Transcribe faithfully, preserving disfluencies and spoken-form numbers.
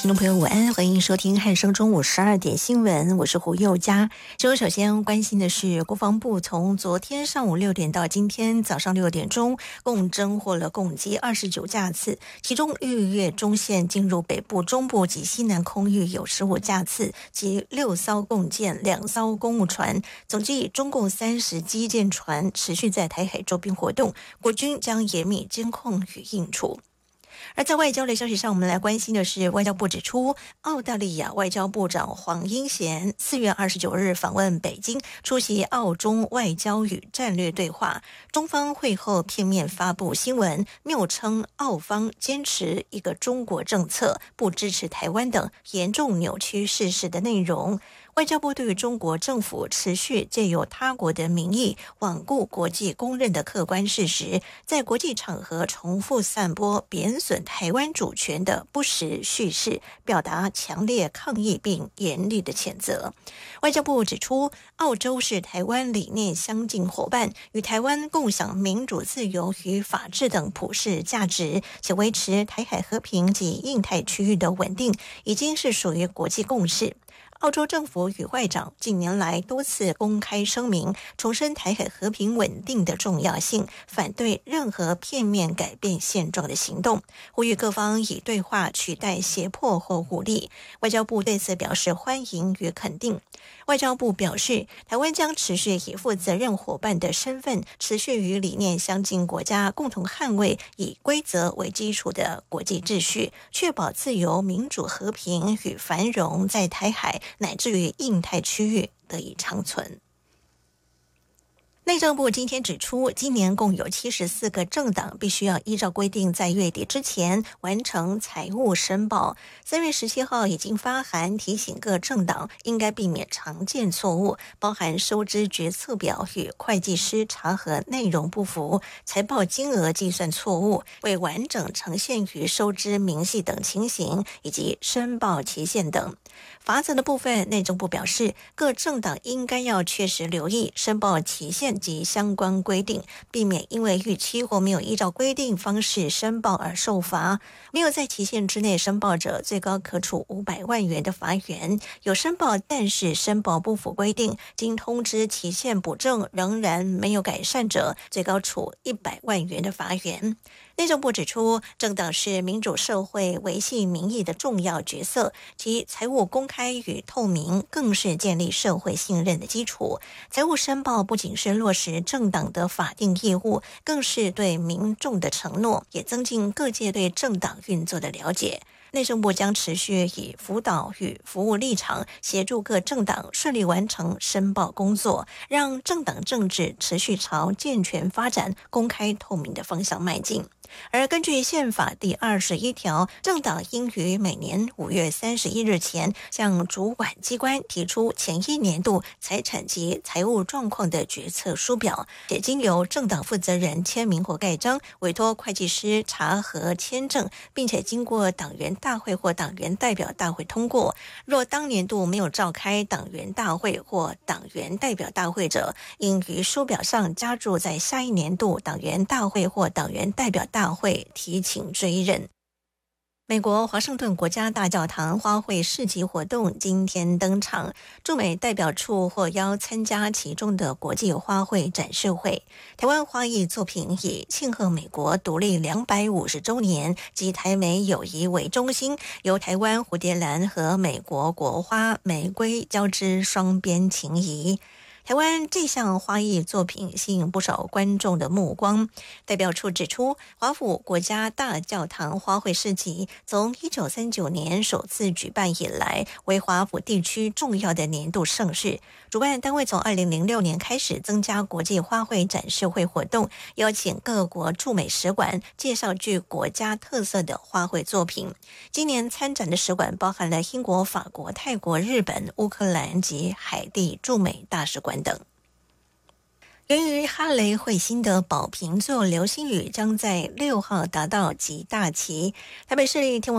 听众朋友午安，欢迎收听汉声中午十二点新闻，我是胡宥嘉。这周首先关心的是，国防部从昨天上午六点到今天早上六点钟，共侦获了共计二十九架次，其中逾越中线进入北部、中部及西南空域有十五架次，及六艘共舰、两艘公务船，总计中共三十基建船持续在台海周边活动，国军将严密监控与应处。而在外交的消息上，我们来关心的是，外交部指出，澳大利亚外交部长黄英贤四月二十九日访问北京，出席澳中外交与战略对话。中方会后片面发布新闻，谬称澳方坚持一个中国政策，不支持台湾等，严重扭曲事实的内容。外交部对于中国政府持续借由他国的名义罔顾国际公认的客观事实，在国际场合重复散播贬损台湾主权的不实叙事，表达强烈抗议并严厉的谴责。外交部指出，澳洲是台湾理念相近伙伴，与台湾共享民主自由与法治等普世价值，且维持台海和平及印太区域的稳定，已经是属于国际共识。澳洲政府与外长近年来多次公开声明，重申台海和平稳定的重要性，反对任何片面改变现状的行动，呼吁各方以对话取代胁迫或武力。外交部对此表示欢迎与肯定。外交部表示，台湾将持续以负责任伙伴的身份，持续与理念相近国家共同捍卫以规则为基础的国际秩序，确保自由、民主、和平与繁荣在台海乃至于印太区域得以长存。内政部今天指出，今年共有七十四个政党必须要依照规定在月底之前完成财务申报。三月十七号已经发函提醒各政党应该避免常见错误，包含收支决策表与会计师查核内容不符、财报金额计算错误、未完整呈现于收支明细等情形，以及申报期限等。罚则的部分，内政部表示，各政党应该要确实留意申报期限及相关规定，避免因为逾期或没有依照规定方式申报而受罚。没有在期限之内申报者，最高可处五百万元的罚锾；有申报但是申报不符规定，经通知期限补正仍然没有改善者，最高处一百万元的罚锾。内政部指出，政党是民主社会维系民意的重要角色，其财务公开与透明更是建立社会信任的基础。财务申报不仅是落实政党的法定义务，更是对民众的承诺，也增进各界对政党运作的了解。内政部将持续以辅导与服务立场，协助各政党顺利完成申报工作，让政党政治持续朝健全发展、公开透明的方向迈进。而根据宪法第二十一条，政党应于每年五月三十一日前向主管机关提出前一年度财产及财务状况的决策书表，且经由政党负责人签名或盖章，委托会计师查核签证，并且经过党员大会或党员代表大会通过。若当年度没有召开党员大会或党员代表大会者，应于书表上加注在下一年度党员大会或党员代表大会提请追认。美国华盛顿国家大教堂花卉市集活动今天登场，驻美代表处获邀参加其中的国际花卉展示会。台湾花艺作品以庆贺美国独立两百五十周年及台美友谊为中心，由台湾蝴蝶兰和美国国花玫瑰交织双边情谊。台湾这项花艺作品吸引不少观众的目光。代表处指出，华府国家大教堂花卉市集从一九三九年首次举办以来，为华府地区重要的年度盛事。主办单位从二零零六年开始增加国际花卉展示会活动，邀请各国驻美使馆介绍具国家特色的花卉作品。今年参展的使馆包含了英国、法国、泰国、日本、乌克兰及海地驻美大使馆等。由于哈雷彗星的宝瓶座流星雨将在六号达到极大期，台北市立天文